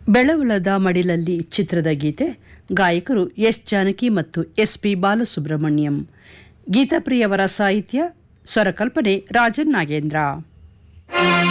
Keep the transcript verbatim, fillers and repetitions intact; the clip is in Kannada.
ಬೆಳವಲದ ಮಡಿಲಲ್ಲಿ ಚಿತ್ರದ ಗೀತೆ, ಗಾಯಕರು ಎಸ್ ಜಾನಕಿ ಮತ್ತು ಎಸ್ ಪಿ ಬಾಲಸುಬ್ರಹ್ಮಣ್ಯಂ. ಗೀತಾಪ್ರಿಯವರ ಸಾಹಿತ್ಯ, ಸ್ವರಕಲ್ಪನೆ ರಾಜನ್ ನಾಗೇಂದ್ರ.